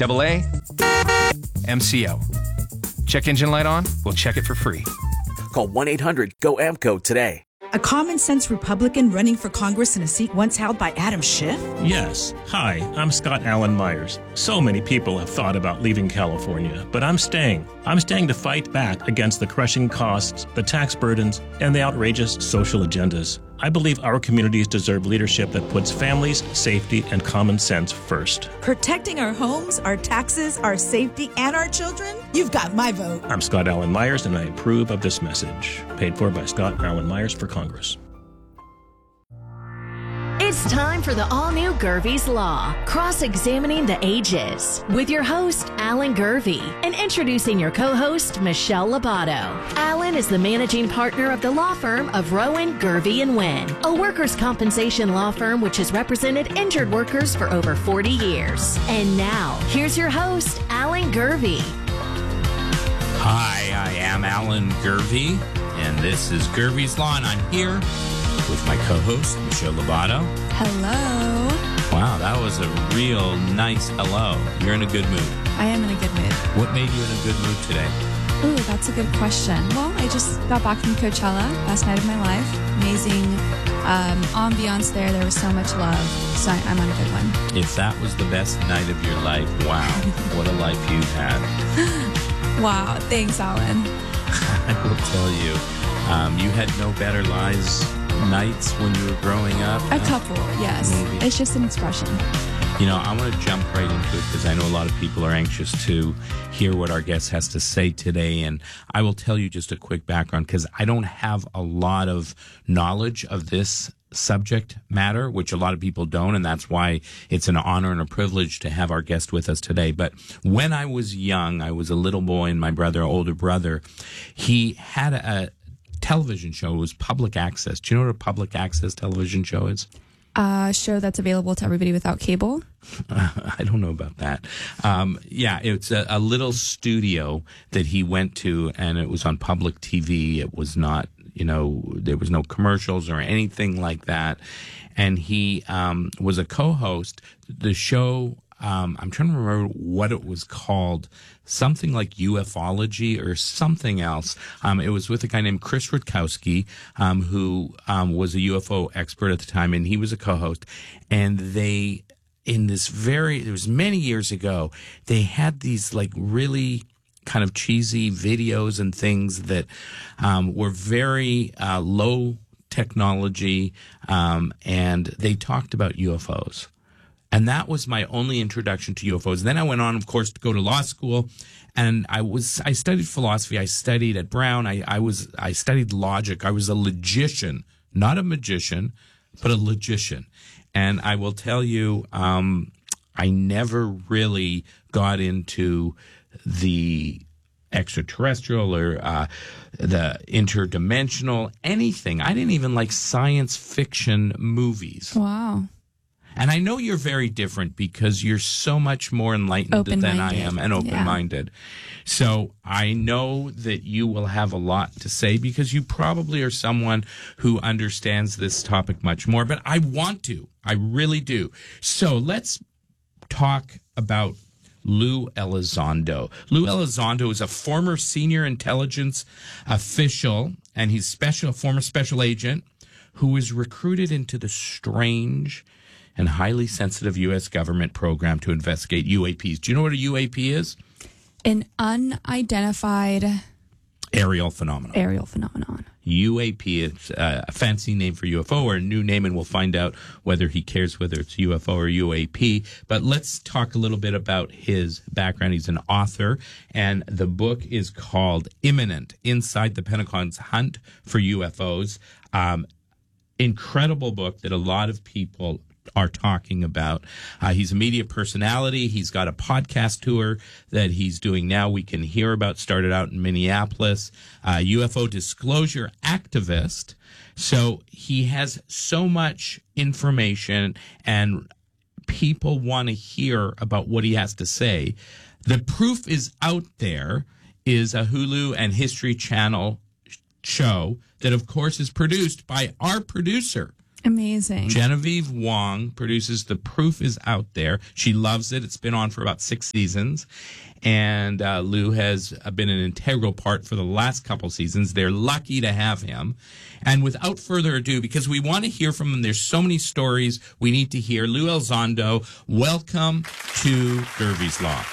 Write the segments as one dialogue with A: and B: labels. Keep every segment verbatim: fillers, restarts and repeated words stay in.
A: Double A, M C O. Check engine light on? We'll check it for free.
B: Call one eight hundred G O A M C O today.
C: A common-sense Republican running for Congress in a seat once held by Adam Schiff?
D: Yes. Hi, I'm Scott Allen Myers. So many people have thought about leaving California, but I'm staying. I'm staying to fight back against the crushing costs, the tax burdens, and the outrageous social agendas. I believe our communities deserve leadership that puts families, safety, and common sense first.
C: Protecting our homes, our taxes, our safety, and our children? You've got my vote.
D: I'm Scott Allen Myers, and I approve of this message. Paid for by Scott Allen Myers for Congress.
E: It's time for the all-new Gervie's Law, cross-examining the ages, with your host, Alan Gervie, and introducing your co-host, Michelle Lobato. Alan is the managing partner of the law firm of Rowan, Gervie and Wynn, a workers' compensation law firm which has represented injured workers for over forty years. And now, here's your host, Alan Gervie.
F: Hi, I am Alan Gervie, and this is Gervie's Law, and I'm here with my co-host, Michelle Lobato.
G: Hello.
F: Wow, that was a real nice hello. You're in a good mood.
G: I am in a good mood.
F: What made you in a good mood today?
G: Ooh, that's a good question. Well, I just got back from Coachella, best night of my life. Amazing um, ambiance there. There was so much love. So I, I'm on a good one.
F: If that was the best night of your life, wow, what a life you've had.
G: Wow, thanks, Alan.
F: I will tell you, um, you had no better lives nights when you were growing up?
G: A couple, yes.
F: Maybe.
G: It's just an expression.
F: You know, I want to jump right into it because I know a lot of people are anxious to hear what our guest has to say today. And I will tell you just a quick background because I don't have a lot of knowledge of this subject matter, which a lot of people don't. And that's why it's an honor and a privilege to have our guest with us today. But when I was young, I was a little boy and my brother, older brother, he had a television show. It was public access. Do you know what a public access television show is?
G: A show that's available to everybody without cable?
F: Uh, I don't know about that. Um, yeah, it's a, a little studio that he went to, and it was on public T V. It was not, you know, there was no commercials or anything like that. And he um, was a co-host. The show, um, I'm trying to remember what it was called, something like UFOlogy or something else. Um, it was with a guy named Chris Rutkowski, um, who um, was a U F O expert at the time, and he was a co-host. And they, in this very, it was many years ago, they had these like really kind of cheesy videos and things that um, were very uh, low technology, um, and they talked about U F Os. And that was my only introduction to U F Os. Then I went on, of course, to go to law school, and I was I studied philosophy. I studied at Brown. I, I was I studied logic. I was a logician, not a magician, but a logician. And I will tell you, um, I never really got into the extraterrestrial or uh, the interdimensional, anything. I didn't even like science fiction movies.
G: Wow.
F: And I know you're very different because you're so much more enlightened than I am and open-minded. Yeah. So I know that you will have a lot to say because you probably are someone who understands this topic much more. But I want to. I really do. So let's talk about Lou Elizondo. Lou Elizondo is a former senior intelligence official, and he's special former special agent who was recruited into the strange and highly sensitive U S government program to investigate U A Ps. Do you know what a U A P is?
G: An unidentified
F: aerial phenomenon.
G: Aerial phenomenon.
F: U A P is a fancy name for U F O or a new name, and we'll find out whether he cares whether it's U F O or U A P. But let's talk a little bit about his background. He's an author, and the book is called Imminent, Inside the Pentagon's Hunt for U F Os. Um, incredible book that a lot of people are talking about. Uh, he's a media personality. He's got a podcast tour that he's doing now. We can hear about, started out in Minneapolis, uh, U F O disclosure activist. So he has so much information and people want to hear about what he has to say. The proof is out there is a Hulu and History Channel show that, of course, is produced by our producer,
G: Amazing.
F: Genevieve Wong produces The Proof Is Out There. She loves it. It's been on for about six seasons. And uh, Lou has been an integral part for the last couple seasons. They're lucky to have him. And without further ado, because we want to hear from him, there's so many stories we need to hear. Lou Elizondo, welcome to Gervais Law.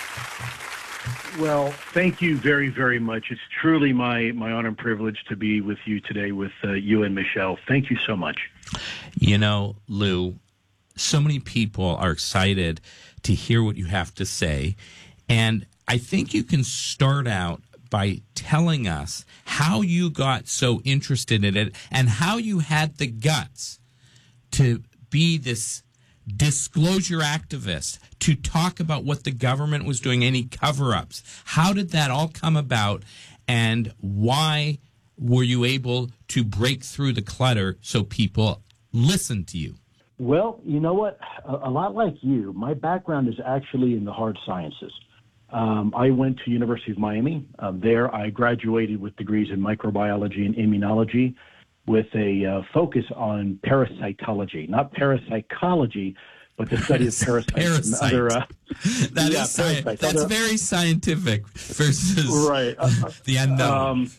H: Well, thank you very, very much. It's truly my, my honor and privilege to be with you today, with uh, you and Michelle. Thank you so much.
F: You know, Lou, so many people are excited to hear what you have to say. And I think you can start out by telling us how you got so interested in it and how you had the guts to be this disclosure activist, to talk about what the government was doing, any cover-ups. How did that all come about, and why were you able to break through the clutter so people listened to you?
H: Well, you know what? A, a lot like you, my background is actually in the hard sciences. Um, I went to University of Miami. Uh, there I graduated with degrees in microbiology and immunology with a uh, focus on parasitology, not parapsychology, but the study of parasites
F: Parasite.
H: and other. Uh,
F: that
H: yeah,
F: is sci-
H: parasites,
F: that's
H: other,
F: very scientific versus
H: right. Uh,
F: the unknown.
H: Um,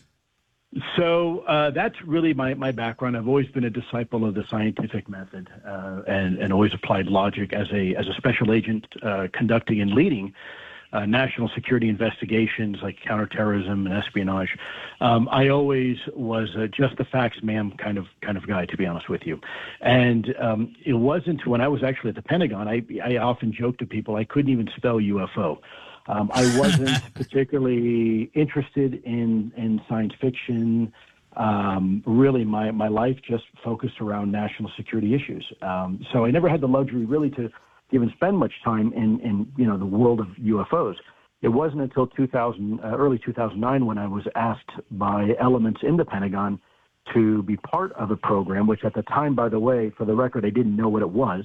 H: so uh, that's really my, my background. I've always been a disciple of the scientific method uh, and, and always applied logic as a as a special agent uh, conducting and leading Uh, national security investigations like counterterrorism and espionage. Um, I always was uh, just the facts, ma'am, kind of kind of guy, to be honest with you. And um, it wasn't when I was actually at the Pentagon. I I often joke to people I couldn't even spell U F O. Um, I wasn't particularly interested in in science fiction. Um, really, my my life just focused around national security issues. Um, so I never had the luxury really to even spend much time in, in, you know, the world of U F Os. It wasn't until two thousand, uh, early two thousand nine when I was asked by elements in the Pentagon to be part of a program, which at the time, by the way, for the record, I didn't know what it was.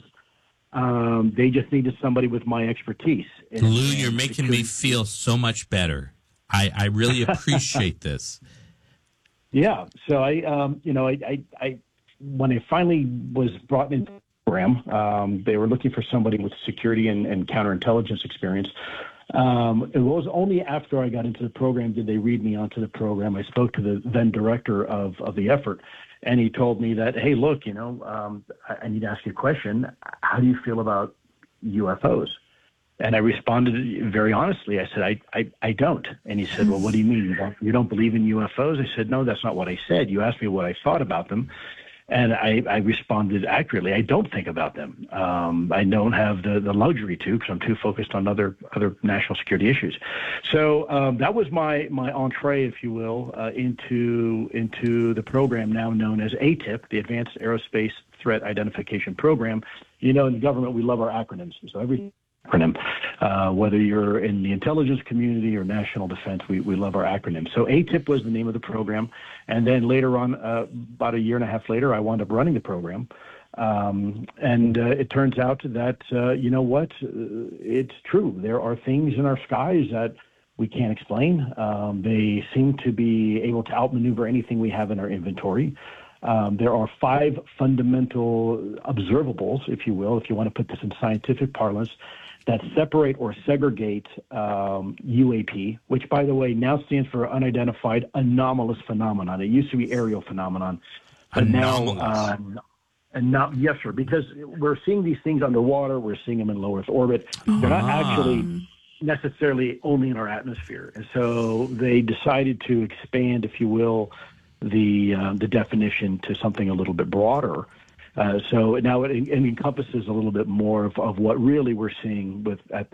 H: Um, they just needed somebody with my expertise. And,
F: Lou, you're making me feel so much better. I, I really appreciate this.
H: Yeah. So I, um, you know, I, I, I, when I finally was brought into program. Um, they were looking for somebody with security and, and counterintelligence experience. Um, it was only after I got into the program did they read me onto the program. I spoke to the then director of, of the effort, and he told me that, hey, look, you know, um, I, I need to ask you a question. How do you feel about U F Os? And I responded very honestly. I said, I, I, I don't. And he said, well, what do you mean? You don't, you don't believe in U F Os? I said, no, that's not what I said. You asked me what I thought about them. And I, I responded accurately. I don't think about them. Um, I don't have the, the luxury to because I'm too focused on other other national security issues. So um, that was my my entree, if you will, uh, into into the program now known as A T I P, the Advanced Aerospace Threat Identification Program. You know, in the government, we love our acronyms. So every acronym, uh, whether you're in the intelligence community or national defense, we, we love our acronyms. So A T I P was the name of the program. And then later on, uh, about a year and a half later, I wound up running the program. Um, and uh, it turns out that, uh, you know what, uh, it's true. There are things in our skies that we can't explain. Um, they seem to be able to outmaneuver anything we have in our inventory. Um, there are five fundamental observables, if you will, if you want to put this in scientific parlance, that separate or segregate um, U A P, which, by the way, now stands for Unidentified Anomalous Phenomenon. It used to be Aerial Phenomenon. But
F: Anomalous.
H: now, um, and not, yes, sir, because we're seeing these things underwater. We're seeing them in low Earth orbit. They're not actually necessarily only in our atmosphere. And so they decided to expand, if you will, the uh, the definition to something a little bit broader. Uh, so now it, it encompasses a little bit more of, of what really we're seeing with at,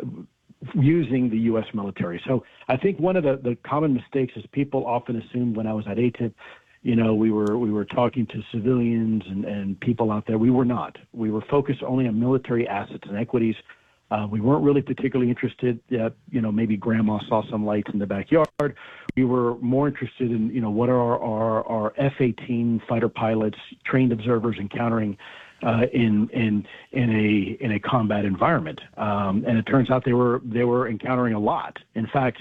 H: using the U S military. So I think one of the, the common mistakes is people often assumed when I was at A T I P, you know, we were we were talking to civilians and, and people out there. We were not. We were focused only on military assets and equities. Uh, we weren't really particularly interested that, you know, maybe grandma saw some lights in the backyard. We were more interested in, you know, what are our, our, our F eighteen fighter pilots, trained observers encountering uh, in in in a in a combat environment. Um, and it turns out they were they were encountering a lot. In fact,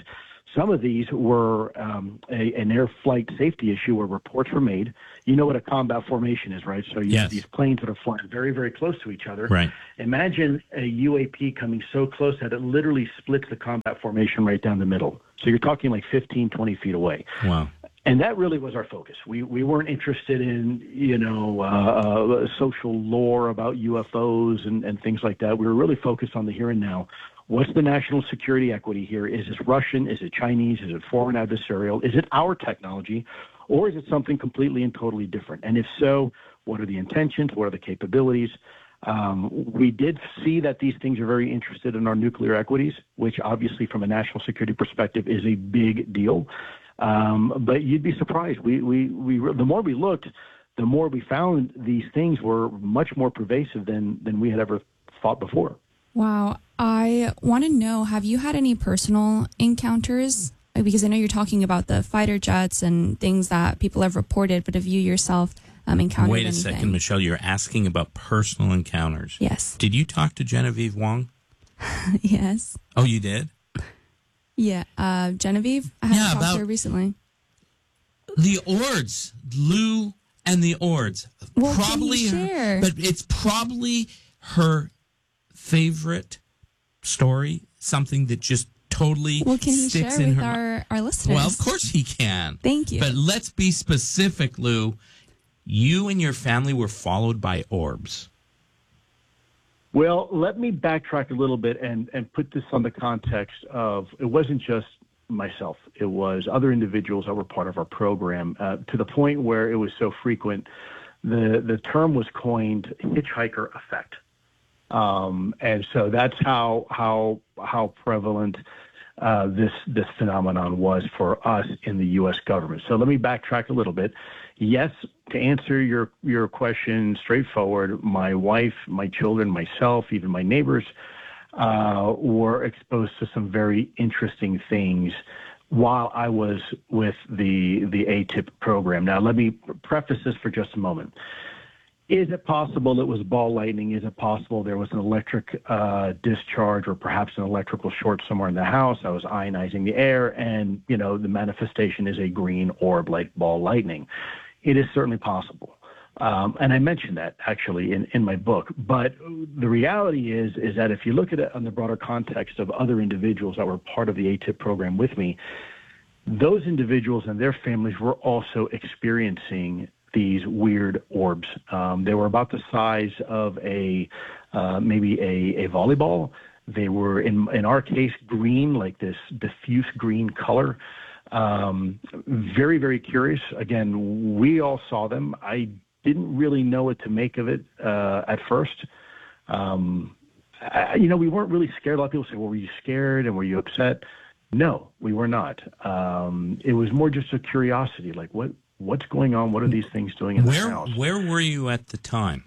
H: Some of these were um, a, an air flight safety issue where reports were made. You know what a combat formation is, right? So you
F: Yes.
H: have these planes that are flying very, very close to each other.
F: Right.
H: Imagine a U A P coming so close that it literally splits the combat formation right down the middle. So you're talking like fifteen, twenty feet away.
F: Wow.
H: And that really was our focus. We we weren't interested in, you know, uh, uh, social lore about U F Os and, and things like that. We were really focused on the here and now. What's the national security equity here? Is this Russian? Is it Chinese? Is it foreign adversarial? Is it our technology? Or is it something completely and totally different? And if so, what are the intentions? What are the capabilities? Um, we did see that these things are very interested in our nuclear equities, which obviously from a national security perspective is a big deal. Um, but you'd be surprised. We, we, we, the more we looked, the more we found these things were much more pervasive than, than we had ever thought before.
G: Wow. I want to know, have you had any personal encounters? Because I know you're talking about the fighter jets and things that people have reported, but have you yourself um, encountered
F: Wait a
G: anything?
F: second, Michelle. You're asking about personal encounters.
G: Yes.
F: Did you talk to Genevieve Wong?
G: Yes.
F: Oh, you did?
G: Yeah. Uh, Genevieve? I haven't
F: Yeah,
G: talked
F: about-
G: to her recently.
F: The Ords, Lou and the Ords.
G: Well, can
F: probably
G: you
F: her-
G: share?
F: but it's probably her favorite story, something that just totally
G: Well, can you
F: sticks
G: share
F: in
G: with
F: her
G: our, our listeners?
F: Well, of course he can.
G: Thank you.
F: But let's be specific, Lou. You and your family were followed by orbs.
H: Well, let me backtrack a little bit and, and put this on the context of it wasn't just myself. It was other individuals that were part of our program uh, to the point where it was so frequent. The, the term was coined hitchhiker effect. Um, and so that's how how how prevalent uh, this this phenomenon was for us in the U S government. So let me backtrack a little bit. Yes, to answer your your question straightforward, my wife, my children, myself, even my neighbors uh, were exposed to some very interesting things while I was with the the A T I P program. Now, let me preface this for just a moment. Is it possible it was ball lightning? Is it possible there was an electric uh, discharge or perhaps an electrical short somewhere in the house? I was ionizing the air, and you know the manifestation is a green orb like ball lightning. It is certainly possible, um, and I mentioned that actually in, in my book. But the reality is is that if you look at it on the broader context of other individuals that were part of the A T I P program with me, those individuals and their families were also experiencing these weird orbs. Um, they were about the size of a uh, maybe a, a volleyball. They were, in in our case, green, like this diffuse green color. Um, very, very curious. Again, we all saw them. I didn't really know what to make of it uh, at first. Um, I, you know, we weren't really scared. A lot of people say, well, were you scared and were you upset? No, we were not. Um, it was more just a curiosity, like what What's going on? What are these things doing in
F: Where
H: the house?
F: where were you at the time?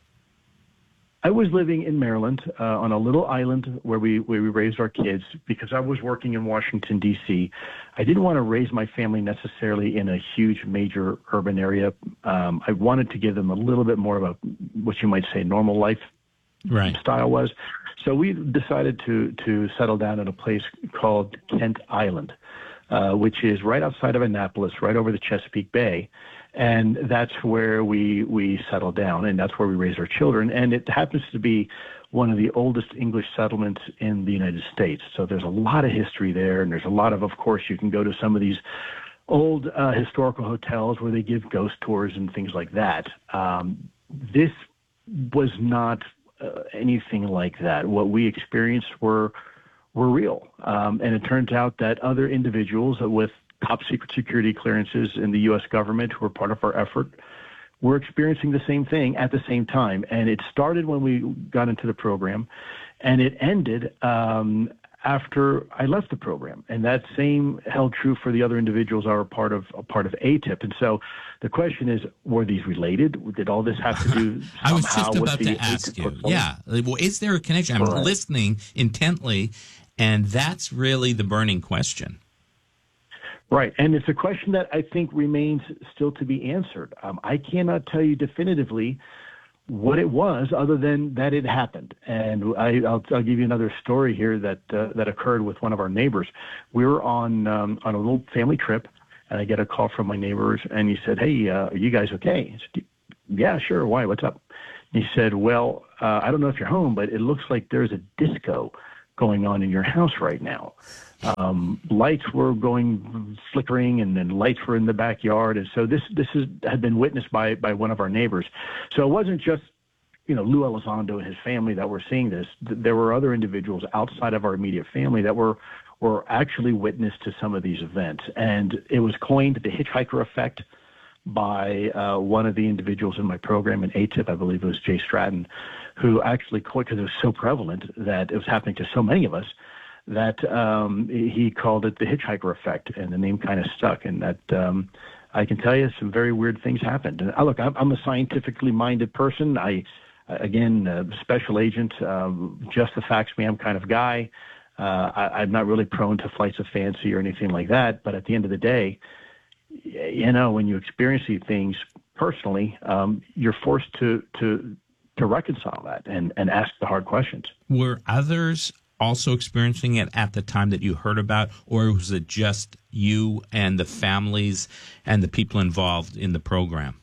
H: I was living in Maryland uh, on a little island where we where we raised our kids because I was working in Washington, D C. I didn't want to raise my family necessarily in a huge major urban area. Um, I wanted to give them a little bit more of a, what you might say, normal life
F: Right.
H: style was. So we decided to, to settle down at a place called Kent Island. Uh, which is right outside of Annapolis, right over the Chesapeake Bay. And that's where we we settled down, and that's where we raised our children. And it happens to be one of the oldest English settlements in the United States. So there's a lot of history there, and there's a lot of, of course, you can go to some of these old uh, historical hotels where they give ghost tours and things like that. Um, this was not uh, anything like that. What we experienced were were real. Um, and it turns out that other individuals with top secret security clearances in the U S government who were part of our effort were experiencing the same thing at the same time. And it started when we got into the program, and it ended um, after I left the program. And that same held true for the other individuals that were part of a part of A T I P. And so the question is, were these related? Did all this have to do somehow
F: I was just
H: with
F: about
H: the
F: to ask
H: A T I P
F: you.
H: portfolio?
F: Yeah. Well, is there a connection? I'm
H: Correct.
F: listening intently, and that's really the burning question.
H: Right. And it's a question that I think remains still to be answered. Um, I cannot tell you definitively what it was, other than that it happened. And I, I'll, I'll give you another story here that uh, that occurred with one of our neighbors. We were on um, on a little family trip, and I get a call from my neighbors, and he said, "Hey, uh, are you guys okay?" I said, "Yeah, sure. Why? What's up?" And he said, "Well, uh, I don't know if you're home, but it looks like there's a disco going on in your house right now. Um, lights were going flickering, and then lights were in the backyard, and so this this is, had been witnessed by by one of our neighbors. So it wasn't just, you know, Lou Elizondo and his family that were seeing this. There were other individuals outside of our immediate family that were were actually witness to some of these events, and it was coined the hitchhiker effect by uh, one of the individuals in my program in A T I P, I believe it was Jay Stratton, who actually coined, because it was so prevalent that it was happening to so many of us, that um, he called it the hitchhiker effect, and the name kind of stuck. And that um, I can tell you some very weird things happened. And uh, look, I'm, I'm a scientifically minded person. I, again, uh, special agent, um, just the facts ma'am kind of guy. Uh, I, I'm not really prone to flights of fancy or anything like that. But at the end of the day, you know, when you experience these things personally, um, you're forced to to to reconcile that and, and ask the hard questions.
F: Were others also experiencing it at the time that you heard about, or was it just you and the families and the people involved in the program?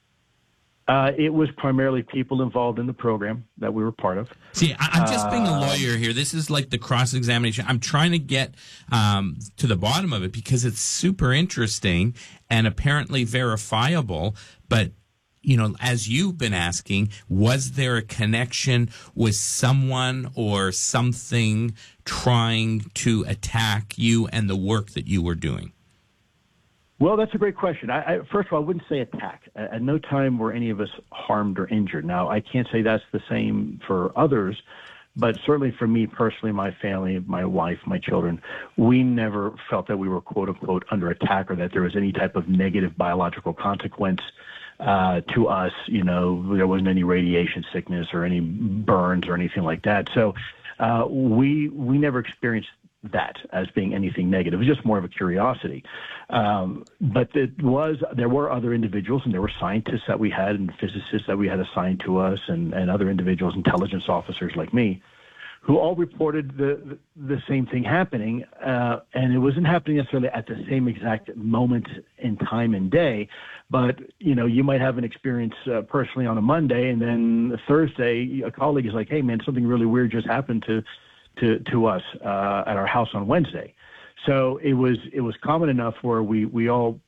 H: Uh, it was primarily people involved in the program that we were part of.
F: See, I, I'm just being a lawyer here. This is like the cross-examination. I'm trying to get um, to the bottom of it because it's super interesting and apparently verifiable. But, you know, as you've been asking, was there a connection with someone or something trying to attack you and the work that you were doing?
H: Well, that's a great question. I, I, first of all, I wouldn't say attack. At, at no time were any of us harmed or injured. Now, I can't say that's the same for others, but certainly for me personally, my family, my wife, my children, we never felt that we were, quote unquote, under attack or that there was any type of negative biological consequence uh, to us. You know, there wasn't any radiation sickness or any burns or anything like that. So uh, we we never experienced that as being anything negative. It was just more of a curiosity. Um, but it was, there were other individuals, and there were scientists that we had and physicists that we had assigned to us, and, and other individuals, intelligence officers like me, who all reported the the same thing happening. Uh, and it wasn't happening necessarily at the same exact moment in time and day, but, you know, you might have an experience uh, personally on a Monday, and then Thursday, a colleague is like, hey, man, something really weird just happened to to, to us uh, at our house on Wednesday. So it was it was common enough where we, we all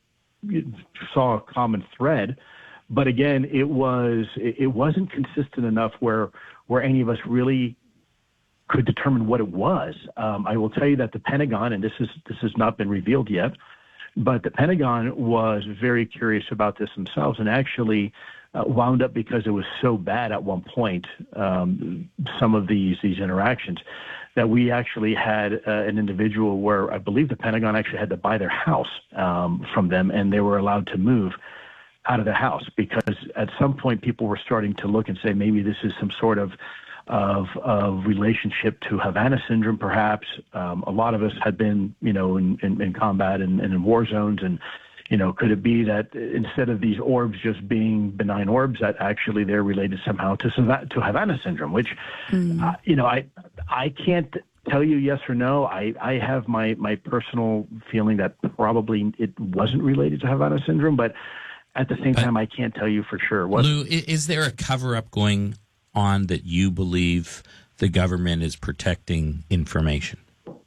H: saw a common thread, but again, it was it wasn't consistent enough where where any of us really could determine what it was. Um, I will tell you that the Pentagon, and this is this has not been revealed yet, but the Pentagon was very curious about this themselves, and actually uh, wound up, because it was so bad at one point, um, some of these these interactions, that we actually had uh, an individual where I believe the Pentagon actually had to buy their house um, from them, and they were allowed to move out of the house, because at some point people were starting to look and say, maybe this is some sort of of, of relationship to Havana syndrome, perhaps. Um, a lot of us had been, you know, in, in, in combat and, and in war zones, and, you know, could it be that instead of these orbs just being benign orbs, that actually they're related somehow to to Havana syndrome, which, mm. uh, you know, I I can't tell you yes or no. I, I have my, my personal feeling that probably it wasn't related to Havana syndrome, but at the same time, I can't tell you for sure. What,
F: Lou, is there a cover-up going on that you believe the government is protecting information?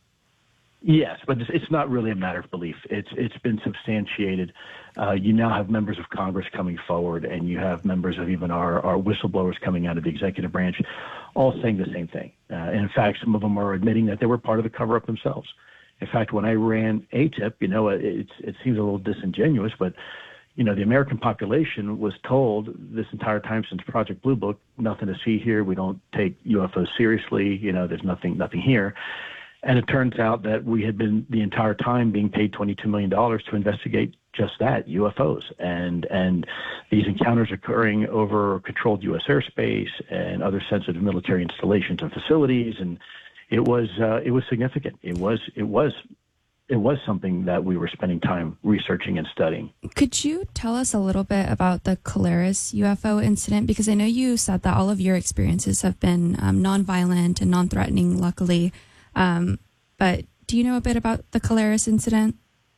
H: Yes, but it's, it's not really a matter of belief. It's it's been substantiated. Uh, you now have members of Congress coming forward, and you have members of even our, our whistleblowers coming out of the executive branch, all saying the same thing. Uh, and in fact, some of them are admitting that they were part of the cover-up themselves. In fact, when I ran A T I P, you know, it, it's, it seems a little disingenuous, but you know, the American population was told this entire time since Project Blue Book, nothing to see here. We don't take U F Os seriously. You know, there's nothing, nothing here. And it turns out that we had been the entire time being paid twenty-two million dollars to investigate just that, U F Os. And and these encounters occurring over controlled U S airspace and other sensitive military installations and facilities. And it was uh, it was significant. It was it was it was something that we were spending time researching and studying.
G: Could you tell us a little bit about the Caleres U F O incident? Because I know you said that all of your experiences have been um, nonviolent and non-threatening, luckily. Um, but do you know a bit about the Caleres incident?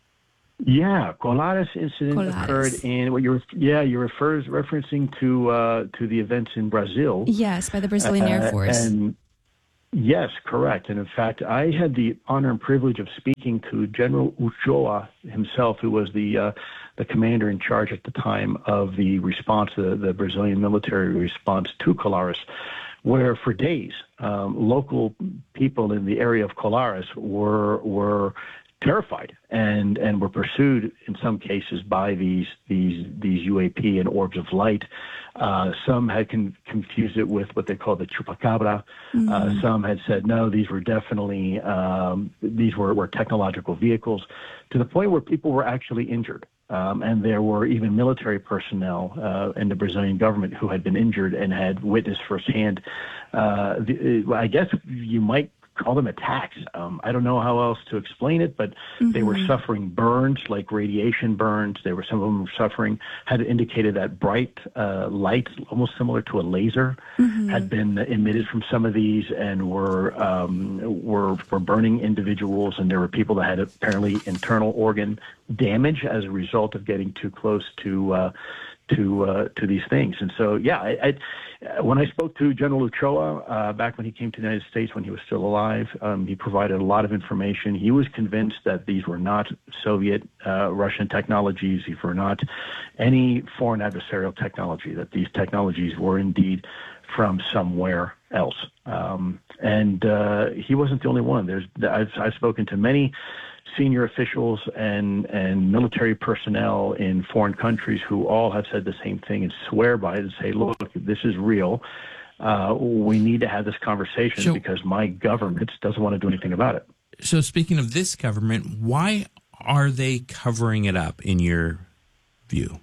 H: Yeah, Colares incident
G: Colares.
H: occurred in what you're yeah you're refers, referencing to uh, to the events in Brazil.
G: Yes, by the Brazilian
H: uh,
G: Air Force.
H: And yes, correct. And in fact, I had the honor and privilege of speaking to General Uchoa himself, who was the uh, the commander in charge at the time of the response, the, the Brazilian military response to Colares, where for days um, local people in the area of Colares were were terrified and and were pursued in some cases by these these these U A P and orbs of light. Uh, some had con- confused it with what they call the chupacabra. Mm-hmm. Uh, some had said no, these were definitely um, these were, were technological vehicles, to the point where people were actually injured. Um, and there were even military personnel uh, in the Brazilian government who had been injured and had witnessed firsthand. Uh, the, I guess you might call them attacks. Um, I don't know how else to explain it, but mm-hmm. they were suffering burns, like radiation burns. They were, some of them were suffering, had indicated that bright uh, light, almost similar to a laser, mm-hmm. had been emitted from some of these and were, um, were, were burning individuals. And there were people that had apparently internal organ damage as a result of getting too close to, uh, to uh, to these things. And so, yeah, I, I, when I spoke to General Uchoa uh, back when he came to the United States when he was still alive, um, he provided a lot of information. He was convinced that these were not Soviet, uh, Russian technologies. These were not any foreign adversarial technology, that these technologies were indeed from somewhere else. Um, and uh, he wasn't the only one. There's I've, I've spoken to many senior officials and, and military personnel in foreign countries who all have said the same thing and swear by it and say, look, this is real. Uh, we need to have this conversation so, because my government doesn't want to do anything about it.
F: So speaking of this government, why are they covering it up in your view?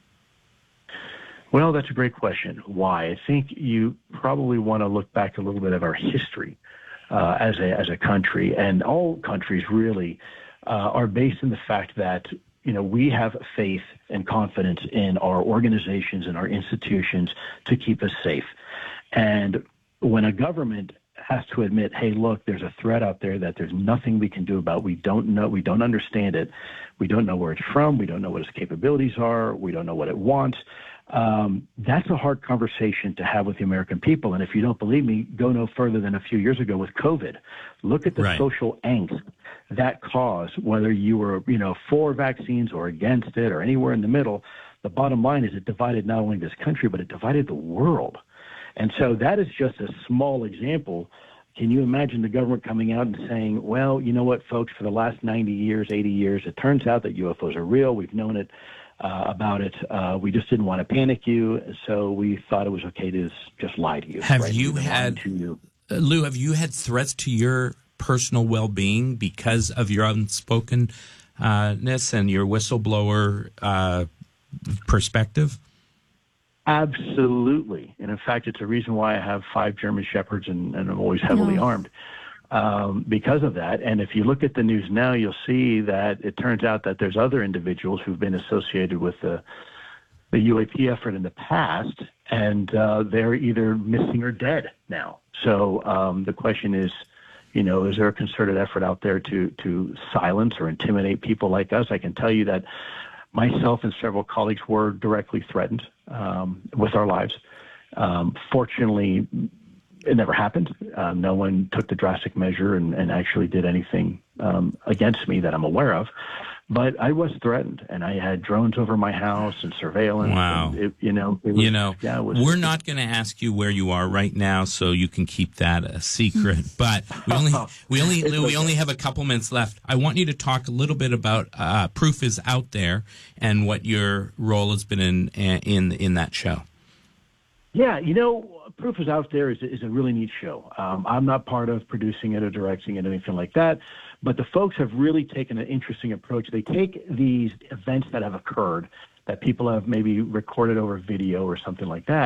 H: Well, that's a great question. Why? I think you probably want to look back a little bit of our history uh, as a as a country, and all countries really uh, are based in the fact that, you know, we have faith and confidence in our organizations and our institutions to keep us safe. And when a government has to admit, hey, look, there's a threat out there that there's nothing we can do about. We don't know. We don't understand it. We don't know where it's from. We don't know what its capabilities are. We don't know what it wants. Um, that's a hard conversation to have with the American people. And if you don't believe me, go no further than a few years ago with COVID. Look at the right. social angst that caused, whether you were, you know, for vaccines or against it or anywhere in the middle. The bottom line is it divided not only this country, but it divided the world. And so that is just a small example. Can you imagine the government coming out and saying, well, you know what, folks, for the last ninety years, eighty years, it turns out that U F Os are real. We've known it uh, about it. Uh, we just didn't want to panic you. So we thought it was okay to just lie to you.
F: Have
H: right?
F: you had, you. Uh, Lou, have you had threats to your personal well-being because of your unspokenness and your whistleblower uh, perspective?
H: Absolutely. And in fact, it's a reason why I have five German Shepherds and, and I'm always heavily no. armed um, because of that. And if you look at the news now, you'll see that it turns out that there's other individuals who've been associated with the, the U A P effort in the past, and uh, they're either missing or dead now. So um, the question is, you know, is there a concerted effort out there to, to silence or intimidate people like us? I can tell you that myself and several colleagues were directly threatened um, with our lives. Um, fortunately, it never happened. Uh, no one took the drastic measure and, and actually did anything um, against me that I'm aware of. But I was threatened, and I had drones over my house and surveillance.
F: Wow.
H: And it, you know, it was,
F: you know,
H: yeah, it was,
F: we're not going to ask you where you are right now, so you can keep that a secret. But we only we only we okay. only have a couple minutes left. I want you to talk a little bit about uh, Proof is Out There and what your role has been in in in that show.
H: Yeah, you know, Proof is Out There is is a really neat show. Um, I'm not part of producing it or directing it or anything like that. But the folks have really taken an interesting approach. They take these events that have occurred, that people have maybe recorded over video or something like that,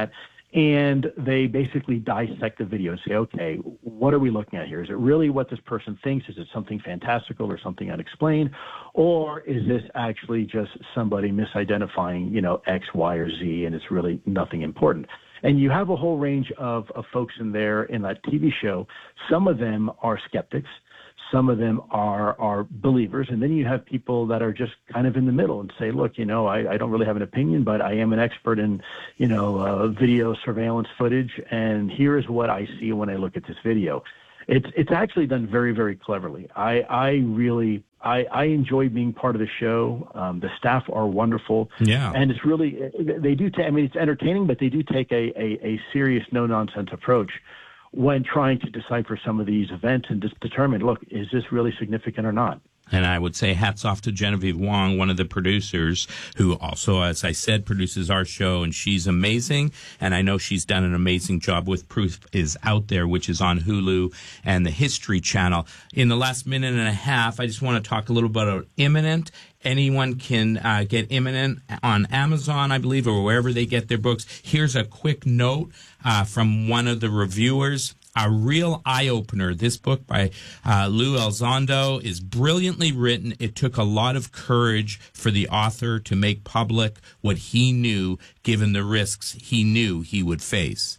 H: And they basically dissect the video and say, okay, what are we looking at here? Is it really what this person thinks? Is it something fantastical or something unexplained? Or is this actually just somebody misidentifying, you know, X, Y, or Z, and it's really nothing important? And you have a whole range of, of folks in there in that T V show. Some of them are skeptics. Some of them are are believers, and then you have people that are just kind of in the middle and say, look, you know, I, I don't really have an opinion, but I am an expert in, you know, uh, video surveillance footage, and here is what I see when I look at this video. It's it's actually done very, very cleverly. I, I really, I, I enjoy being part of the show. Um, the staff are wonderful.
F: Yeah.
H: And it's really, they do, ta- I mean, it's entertaining, but they do take a, a, a serious, no-nonsense approach when trying to decipher some of these events and just determine, look, is this really significant or not?
F: And I would say hats off to Genevieve Wong, one of the producers, who also, as I said, produces our show, and she's amazing. And I know she's done an amazing job with Proof is Out There, which is on Hulu and the History Channel. In the last minute and a half, I just want to talk a little bit about Imminent. Anyone can uh, get Imminent on Amazon, I believe, or wherever they get their books. Here's a quick note uh, from one of the reviewers. A real eye-opener. This book by uh, Lou Elizondo is brilliantly written. It took a lot of courage for the author to make public what he knew, given the risks he knew he would face.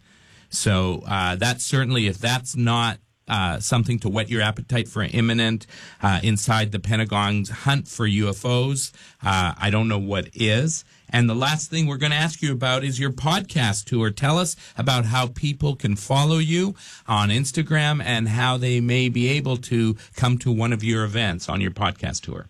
F: So uh, that's certainly, if that's not uh, something to whet your appetite for Imminent uh, inside the Pentagon's hunt for U F Os, uh, I don't know what is. And the last thing we're going to ask you about is your podcast tour. Tell us about how people can follow you on Instagram and how they may be able to come to one of your events on your podcast tour.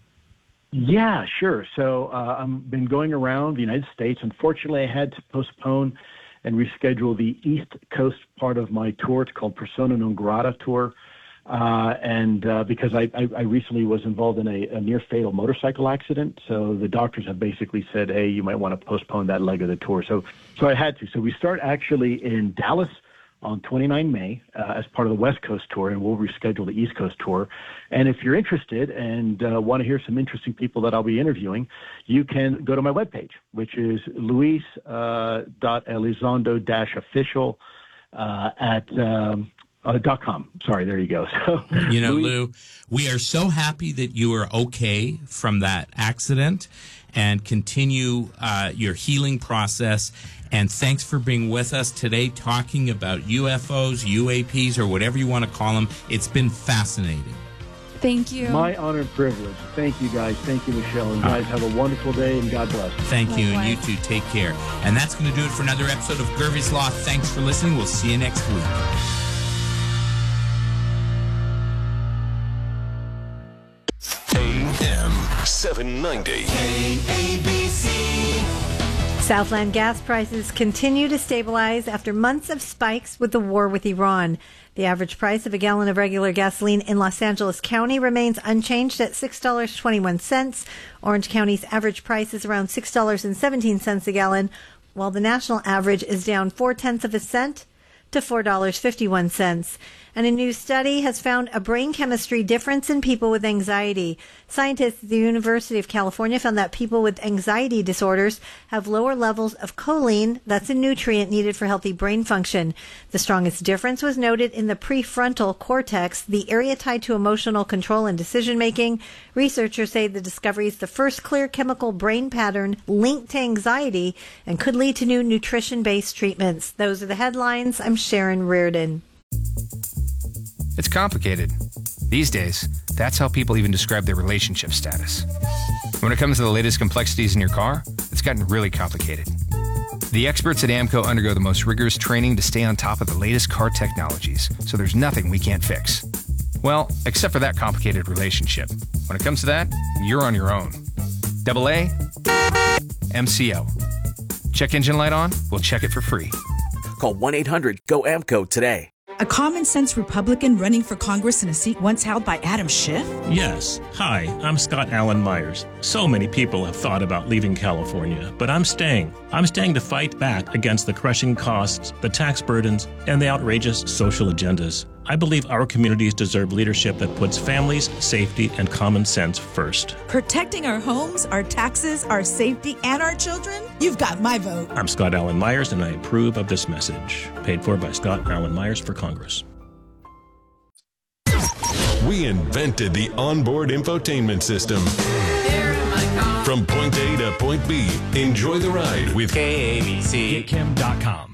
H: Yeah, sure. So uh, I've been going around the United States. Unfortunately, I had to postpone and reschedule the East Coast part of my tour. It's called Persona Non Grata Tour. Uh, and uh, because I, I, I recently was involved in a, a near-fatal motorcycle accident, so the doctors have basically said, hey, you might want to postpone that leg of the tour. So so I had to. So we start actually in Dallas on the twenty-ninth of May uh, as part of the West Coast tour, and we'll reschedule the East Coast tour. And if you're interested and uh, want to hear some interesting people that I'll be interviewing, you can go to my webpage, which is luis dot elizondo dash official uh, at um, Uh, dot com. Sorry, there you go. So,
F: you know, Lou, we are so happy that you are okay from that accident and continue uh, your healing process. And thanks for being with us today talking about U F Os, U A Ps, or whatever you want to call them. It's been fascinating.
G: Thank you.
H: My honor and privilege. Thank you, guys. Thank you, Michelle. And guys, have a wonderful day, and God bless.
F: Thank you, and you too. Take care. And that's going to do it for another episode of Gervie's Law. Thanks for listening. We'll see you next week.
I: A M seven ninety. K A B C.
J: Southland gas prices continue to stabilize after months of spikes with the war with Iran. The average price of a gallon of regular gasoline in Los Angeles County remains unchanged at six dollars and twenty-one cents. Orange County's average price is around six dollars and seventeen cents a gallon, while the national average is down four-tenths of a cent to four dollars and fifty-one cents. And a new study has found a brain chemistry difference in people with anxiety. Scientists at the University of California found that people with anxiety disorders have lower levels of choline, that's a nutrient needed for healthy brain function. The strongest difference was noted in the prefrontal cortex, the area tied to emotional control and decision-making. Researchers say the discovery is the first clear chemical brain pattern linked to anxiety and could lead to new nutrition-based treatments. Those are the headlines. I'm Sharon Reardon.
A: It's complicated. These days, that's how people even describe their relationship status. When it comes to the latest complexities in your car, it's gotten really complicated. The experts at AAMCO undergo the most rigorous training to stay on top of the latest car technologies, so there's nothing we can't fix. Well, except for that complicated relationship. When it comes to that, you're on your own. Double A, M C O. Check engine light on? We'll check it for free.
B: Call one eight hundred G O A M C O today.
C: A common-sense Republican running for Congress in a seat once held by Adam Schiff?
D: Yes. Hi, I'm Scott Allen Myers. So many people have thought about leaving California, but I'm staying. I'm staying to fight back against the crushing costs, the tax burdens, and the outrageous social agendas. I believe our communities deserve leadership that puts families, safety, and common sense first.
C: Protecting our homes, our taxes, our safety, and our children? You've got my vote.
D: I'm Scott Allen Myers, and I approve of this message. Paid for by Scott Allen Myers for Congress.
I: We invented the onboard infotainment system. From point A to point B, enjoy the ride with
K: K A B C.
L: Get Kim dot com.